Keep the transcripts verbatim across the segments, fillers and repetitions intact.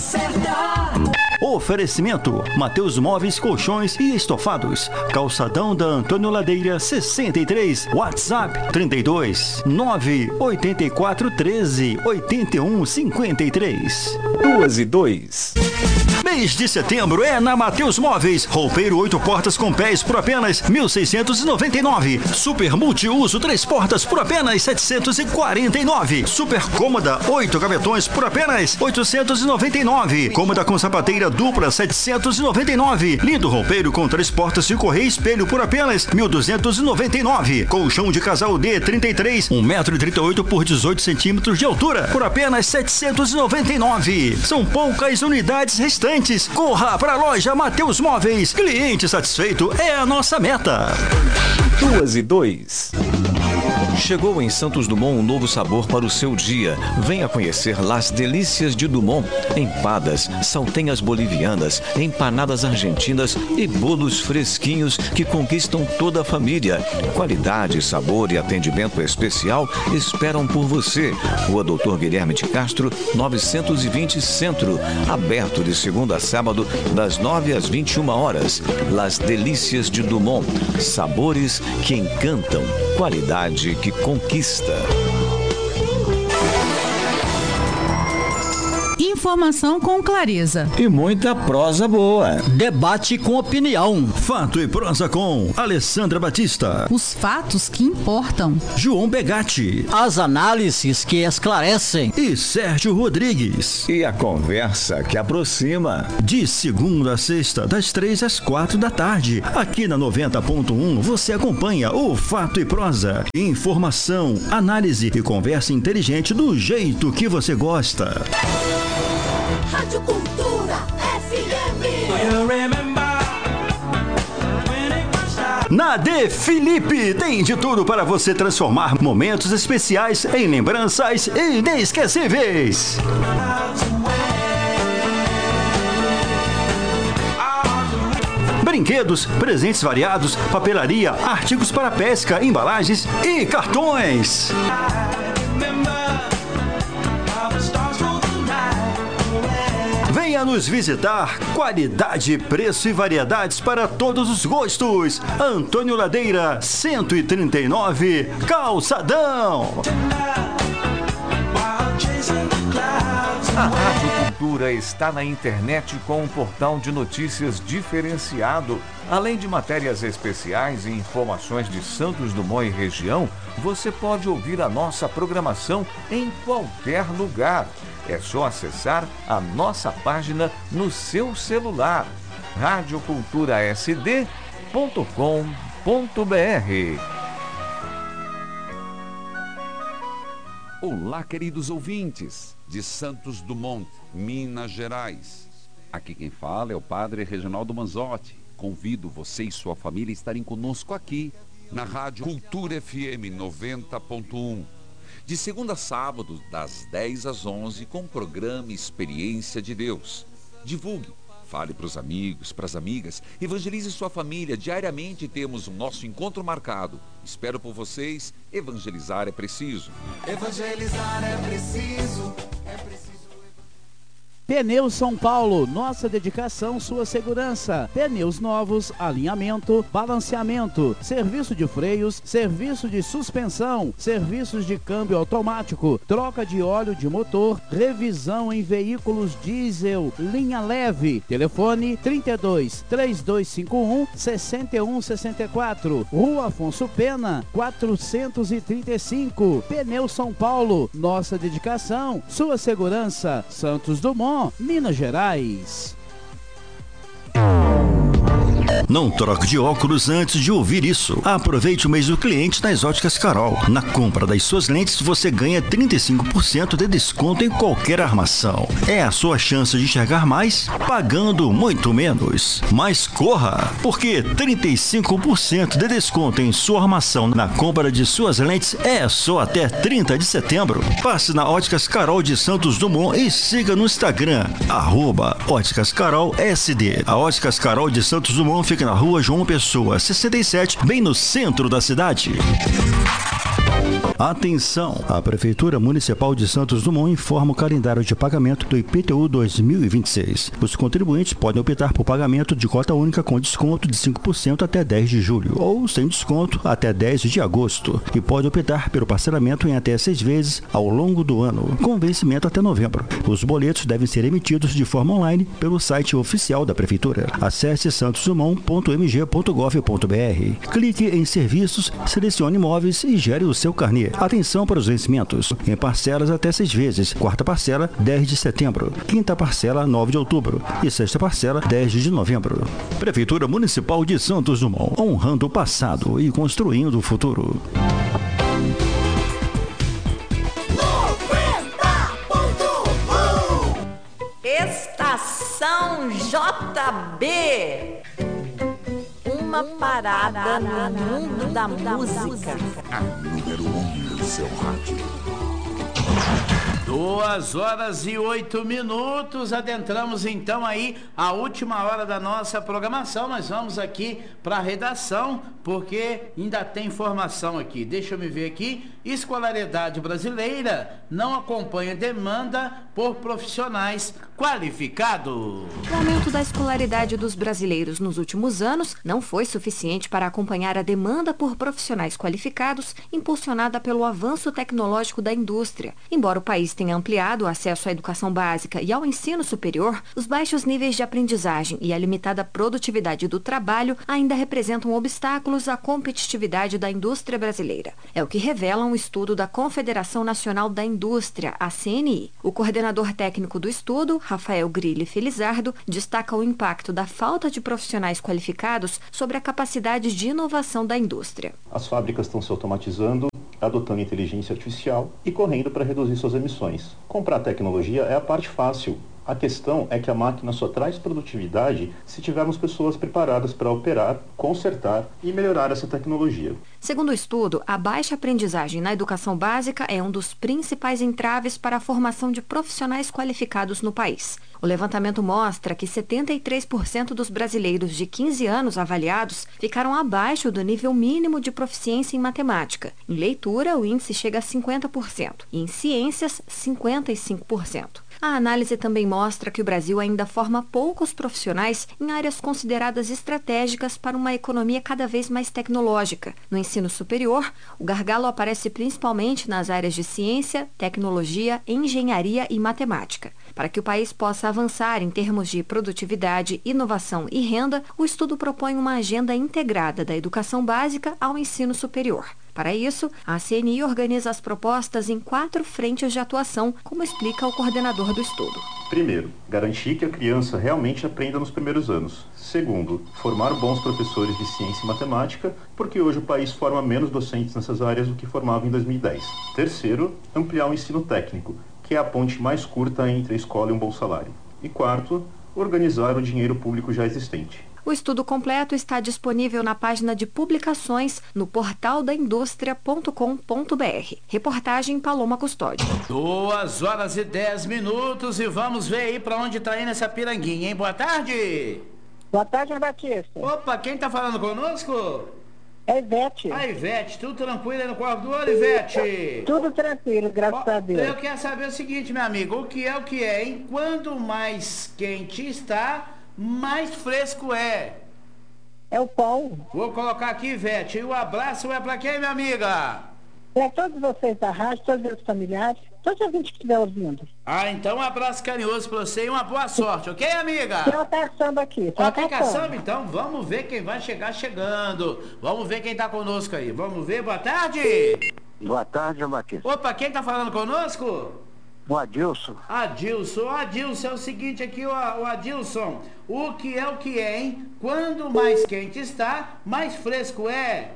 certa. Oferecimento: Mateus Móveis, Colchões e Estofados. Calçadão da Antônio Ladeira, sessenta e três. WhatsApp trinta e dois, nove oito quatro, treze, oitenta e um, cinquenta e três. Duas e dois. Mês de setembro é na Mateus Móveis. Roupeiro oito portas com pés por apenas mil seiscentos e noventa e nove. Super multiuso três portas por apenas setecentos e quarenta e nove. Super cômoda oito gavetões por apenas oitocentos e noventa e nove. Cômoda com sapateira dupla setecentos e noventa e nove. Lindo roupeiro com três portas de correia e espelho por apenas mil duzentos e noventa e nove. Colchão de casal D trinta e três, um metro e trinta e oito por dezoito centímetros de altura por apenas setecentos e noventa e nove. São poucas unidades restantes. Corra para a loja Mateus Móveis. Cliente satisfeito é a nossa meta. Duas e dois. Chegou em Santos Dumont um novo sabor para o seu dia. Venha conhecer Las Delícias de Dumont. Empadas, saltenhas bolivianas, empanadas argentinas e bolos fresquinhos que conquistam toda a família. Qualidade, sabor e atendimento especial esperam por você. Rua Doutor Guilherme de Castro, novecentos e vinte Centro. Aberto de segunda a sábado, das nove às vinte e uma horas. Las Delícias de Dumont. Sabores que encantam. Qualidade que conquista. Informação com clareza e muita prosa boa. Debate com opinião. Fato e prosa com Alessandra Batista. Os fatos que importam. João Begatti. As análises que esclarecem. E Sérgio Rodrigues. E a conversa que aproxima. De segunda a sexta, das três às quatro da tarde. Aqui na noventa ponto um você acompanha o Fato e Prosa. Informação, análise e conversa inteligente do jeito que você gosta. Rádio Cultura F M. Na De Felipe tem de tudo para você transformar momentos especiais em lembranças inesquecíveis. Brinquedos, presentes variados, papelaria, artigos para pesca, embalagens e cartões. Venha nos visitar. Qualidade, preço e variedades para todos os gostos. Antônio Ladeira, cento e trinta e nove, Calçadão. A Rádio Cultura está na internet com um portal de notícias diferenciado. Além de matérias especiais e informações de Santos Dumont e região, você pode ouvir a nossa programação em qualquer lugar. É só acessar a nossa página no seu celular, rádio cultura s d ponto com ponto b r. Olá, queridos ouvintes de Santos Dumont, Minas Gerais. Aqui quem fala é o Padre Reginaldo Manzotti. Convido você e sua família a estarem conosco aqui na Rádio Cultura F M noventa ponto um. De segunda a sábado, das dez às onze, com o programa Experiência de Deus. Divulgue, fale para os amigos, para as amigas, evangelize sua família. Diariamente temos o nosso encontro marcado. Espero por vocês. Evangelizar é preciso. Evangelizar é preciso. É preciso. Pneus São Paulo, nossa dedicação, sua segurança. Pneus novos, alinhamento, balanceamento, serviço de freios, serviço de suspensão, serviços de câmbio automático, troca de óleo de motor, revisão em veículos diesel, linha leve. Telefone trinta e dois, três dois cinco um, seis um seis quatro, Rua Afonso Pena, quatrocentos e trinta e cinco. Pneus São Paulo, nossa dedicação, sua segurança. Santos Dumont, Minas Gerais. Não troque de óculos antes de ouvir isso. Aproveite o mês do cliente nas Óticas Carol. Na compra das suas lentes, você ganha trinta e cinco por cento de desconto em qualquer armação. É a sua chance de enxergar mais, pagando muito menos. Mas corra, porque trinta e cinco por cento de desconto em sua armação na compra de suas lentes é só até trinta de setembro. Passe na Óticas Carol de Santos Dumont e siga no Instagram, arroba Óticas Carol S D. A Óticas Carol de Santos Dumont fica na Rua João Pessoa, sessenta e sete, bem no centro da cidade. Atenção! A Prefeitura Municipal de Santos Dumont informa o calendário de pagamento do I P T U dois mil e vinte e seis. Os contribuintes podem optar por pagamento de cota única com desconto de cinco por cento até dez de julho, ou sem desconto até dez de agosto, e pode optar pelo parcelamento em até seis vezes ao longo do ano, com vencimento até novembro. Os boletos devem ser emitidos de forma online pelo site oficial da Prefeitura. Acesse santos dumont ponto m g ponto gov ponto b r. Clique em Serviços, selecione Imóveis e gere o seu carnê. Atenção para os vencimentos. Em parcelas até seis vezes. Quarta parcela, dez de setembro. Quinta parcela, nove de outubro. E sexta parcela, dez de novembro. Prefeitura Municipal de Santos Dumont. Honrando o passado e construindo o futuro. Estação J B. Uma parada no mundo da música. A número um no seu rádio. Duas horas e oito minutos, adentramos então aí a última hora da nossa programação. Nós vamos aqui para a redação, porque ainda tem informação aqui. Deixa eu me ver aqui. Escolaridade brasileira não acompanha demanda por profissionais qualificados. O aumento da escolaridade dos brasileiros nos últimos anos não foi suficiente para acompanhar a demanda por profissionais qualificados, impulsionada pelo avanço tecnológico da indústria. Embora o país tenha ampliado o acesso à educação básica e ao ensino superior, os baixos níveis de aprendizagem e a limitada produtividade do trabalho ainda representam obstáculos à competitividade da indústria brasileira. É o que revela um estudo da Confederação Nacional da Indústria, a C N I. O coordenador técnico do estudo, Rafael Grilli Felizardo, destaca o impacto da falta de profissionais qualificados sobre a capacidade de inovação da indústria. As fábricas estão se automatizando, adotando inteligência artificial e correndo para reduzir suas emissões. Comprar tecnologia é a parte fácil. A questão é que a máquina só traz produtividade se tivermos pessoas preparadas para operar, consertar e melhorar essa tecnologia. Segundo o estudo, a baixa aprendizagem na educação básica é um dos principais entraves para a formação de profissionais qualificados no país. O levantamento mostra que setenta e três por cento dos brasileiros de quinze anos avaliados ficaram abaixo do nível mínimo de proficiência em matemática. Em leitura, o índice chega a cinquenta por cento e em ciências, cinquenta e cinco por cento. A análise também mostra que o Brasil ainda forma poucos profissionais em áreas consideradas estratégicas para uma economia cada vez mais tecnológica. No ensino superior, o gargalo aparece principalmente nas áreas de ciência, tecnologia, engenharia e matemática. Para que o país possa avançar em termos de produtividade, inovação e renda, o estudo propõe uma agenda integrada da educação básica ao ensino superior. Para isso, a C N I organiza as propostas em quatro frentes de atuação, como explica o coordenador do estudo. Primeiro, garantir que a criança realmente aprenda nos primeiros anos. Segundo, formar bons professores de ciência e matemática, porque hoje o país forma menos docentes nessas áreas do que formava em dois mil e dez. Terceiro, ampliar o ensino técnico, que é a ponte mais curta entre a escola e um bom salário. E quarto, organizar o dinheiro público já existente. O estudo completo está disponível na página de publicações no portal da indústria ponto com ponto b r. Reportagem Paloma Custódio. Duas horas e dez minutos e vamos ver aí pra onde tá indo essa piranguinha, hein? Boa tarde! Boa tarde, Batista. Opa, quem tá falando conosco? É Ivete. Ah, Ivete, tudo tranquilo aí no quarto do olho, Ivete? Tudo tranquilo, graças a Deus. Eu quero saber o seguinte, meu amigo, o que é o que é, hein? Quanto mais quente está, mais fresco é. É o pão. Vou colocar aqui, Ivete. E o abraço é pra quem, minha amiga? Para todos vocês da rádio, todos os familiares, todos os gente que estiver ouvindo. Ah, então um abraço carinhoso pra você e uma boa sorte, ok, amiga? Tem uma caçamba aqui. Ó, tem caçamba, então vamos ver quem vai chegar chegando. Vamos ver quem tá conosco aí. Vamos ver, boa tarde. Boa tarde, Batista. Opa, quem tá falando conosco? O Adilson. Adilson, Adilson, é o seguinte aqui, o, o Adilson, o que é o que é, hein? Quando mais quente está, mais fresco é.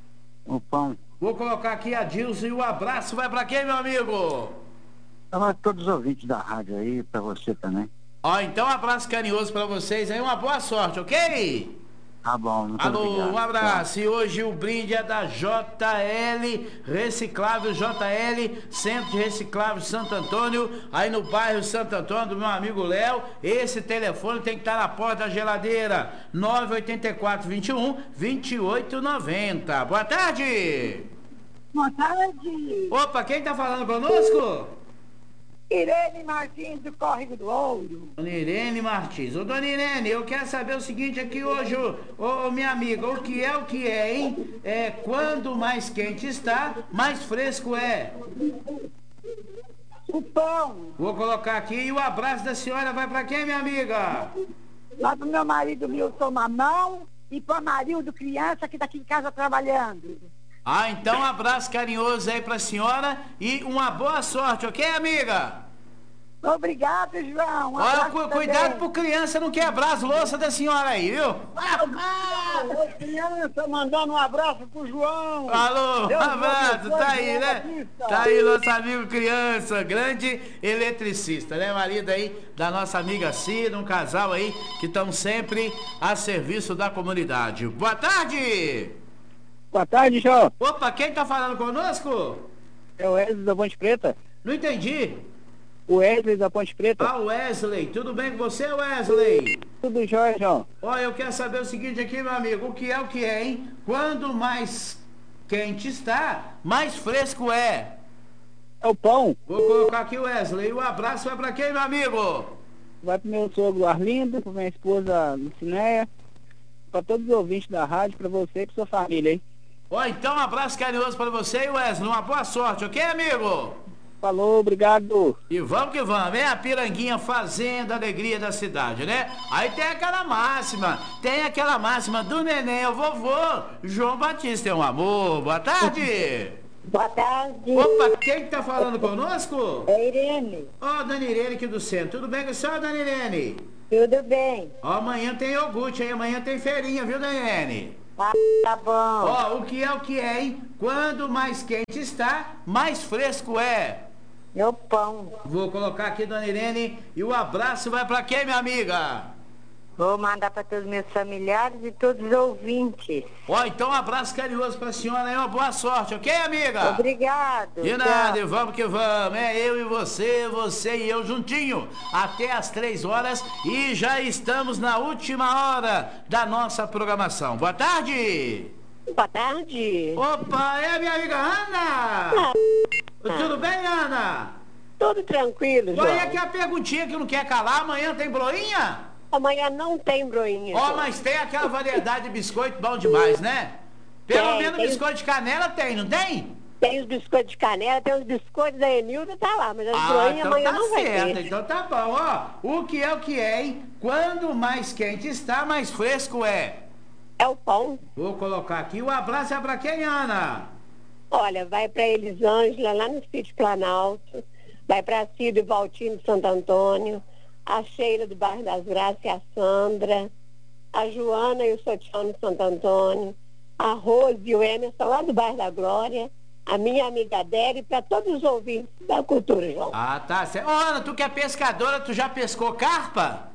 O pão. Vou colocar aqui Adilson e o abraço vai pra quem, meu amigo? Para todos os ouvintes da rádio aí, pra você também. Ó, então um abraço carinhoso pra vocês aí, uma boa sorte, ok? Tá bom, muito Alô, obrigado. um abraço. E hoje o brinde é da J L Reciclável, J L, Centro de Reciclável Santo Antônio, aí no bairro Santo Antônio, do meu amigo Léo. Esse telefone tem que estar na porta da geladeira, nove oito quatro, vinte e um, vinte e oito noventa. Boa tarde. Boa tarde. Opa, quem tá falando conosco? Irene Martins, do Córrego do Ouro. Dona Irene Martins. Ô, dona Irene, eu quero saber o seguinte aqui hoje, ô, ô, minha amiga, o que é o que é, hein? É, quando mais quente está, mais fresco é. O pão. Vou colocar aqui e o abraço da senhora vai pra quem, minha amiga? Lá pro meu marido Milton Mamão e pro Marildo Criança, que tá aqui em casa trabalhando. Ah, então um abraço carinhoso aí pra senhora e uma boa sorte, ok, amiga? Obrigado, João. Um Olha, abraço cu- também. cuidado pro criança não quebrar as louças da senhora aí, viu? Ah, ô, criança, mandando um abraço pro João. Alô, Deus abraço, abençoe, tá aí, João né? Batista. Tá aí nosso amigo criança, grande eletricista, né? Marido aí da nossa amiga Cida, um casal aí que estão sempre a serviço da comunidade. Boa tarde! Boa tarde, João. Opa, quem tá falando conosco? É o Wesley da Ponte Preta. Não entendi. O Wesley da Ponte Preta. Ah, Wesley, tudo bem com você, Wesley? Tudo jóia, João. Olha, eu quero saber o seguinte aqui, meu amigo, o que é o que é, hein? Quando mais quente está, mais fresco é. É o pão. Vou colocar aqui o Wesley. O abraço vai pra quem, meu amigo? Vai pro meu sogro Arlindo, pra minha esposa Lucinéia, pra todos os ouvintes da rádio, pra você e pra sua família, hein? Ó, então um abraço carinhoso pra você e Wesley. Uma boa sorte, ok, amigo? Falou, obrigado. E vamos que vamos, é a Piranguinha fazendo a alegria da cidade, né? Aí tem aquela máxima, tem aquela máxima do neném, o vovô, João Batista é um amor. Boa tarde. Boa tarde. Opa, quem tá falando conosco? É Irene. Ó, Dona Irene aqui do centro. Tudo bem com a senhora, Dona Irene? Tudo bem. Ó, amanhã tem iogurte, hein? Amanhã tem feirinha, viu, Dona Irene? Ah, tá bom. Ó, o que é o que é, hein? Quando mais quente está, mais fresco é. Meu pão. Vou colocar aqui, Dona Irene, e o abraço vai pra quem, minha amiga? Vou mandar para todos os meus familiares e todos os ouvintes. Ó, então um abraço carinhoso pra senhora e uma boa sorte, ok, amiga? Obrigado. De nada, e vamos que vamos. É eu e você, você e eu juntinho, até as três horas e já estamos na última hora da nossa programação. Boa tarde! Boa tarde. Opa, é minha amiga Ana? Ah. Tudo bem, Ana? Tudo tranquilo, João. Olha aqui a perguntinha que não quer calar, amanhã tem broinha? Amanhã não tem broinha. Ó, João. mas tem aquela variedade de biscoito bom demais, né? Pelo Tem, menos tem. biscoito de canela tem, não tem? Tem os biscoitos de canela, tem os biscoitos da Enilda, tá lá, mas as Ah, broinhas então amanhã tá não vai certo, ter. então tá bom, ó. O que é o que é, hein? Quando mais quente está, mais fresco é. É o pão. Vou colocar aqui, o abraço é pra quem, Ana? Olha, vai pra Elisângela, lá no Sítio Planalto, vai pra Cida e Valtino de Santo Antônio, a Sheila do Bairro das Graças e a Sandra, a Joana e o Sotiano de Santo Antônio, a Rose e o Emerson lá do Bairro da Glória, a minha amiga Adélia e para todos os ouvintes da cultura, João. Ah, tá certo. Ô, Ana, tu que é pescadora, tu já pescou carpa?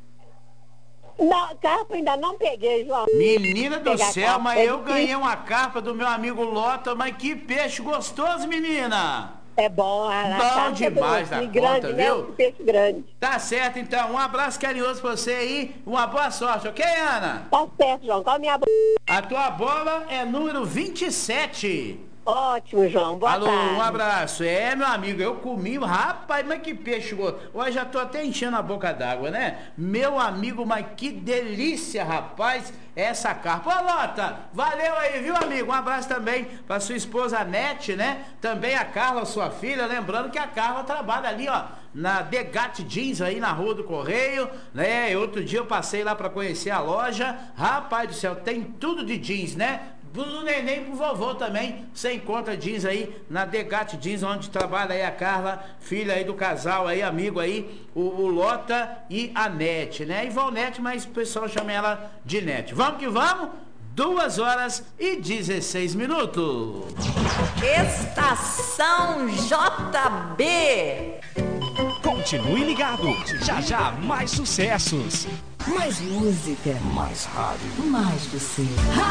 Não, carpa ainda não peguei, João. Menina do Pegar céu, carpa mas é eu difícil. ganhei uma carpa do meu amigo Lota, mas que peixe gostoso, menina! É bom, a Bom carpa demais é da e grande, conta, né? viu? Um peixe grande. Tá certo, então. Um abraço carinhoso pra você aí. Uma boa sorte, ok, Ana? Tá certo, João. Qual a minha bola? A tua bola é número vinte e sete. Ótimo, João. Boa Alô, tarde. um abraço. É, meu amigo, eu comi, rapaz, mas que peixe gostoso. Hoje já tô até enchendo a boca d'água, né? Meu amigo, mas que delícia, rapaz, essa carpa. Ô, Lota, valeu aí, viu, amigo? Um abraço também pra sua esposa Nete, né? Também a Carla, sua filha. Lembrando que a Carla trabalha ali, ó, na Degate Jeans, aí na Rua do Correio, né? E outro dia eu passei lá pra conhecer a loja. Rapaz do céu, tem tudo de jeans, né? Do neném pro vovô também, você encontra jeans aí na Degate Jeans, onde trabalha aí a Carla, filha aí do casal aí, amigo aí, o, o Lota e a Nete, né? Ivonete, mas o pessoal chama ela de Nete. Vamos que vamos? Duas horas e dezesseis minutos. Estação J B. Continue ligado, já já mais sucessos. Mais música. Mais rádio. Mais você.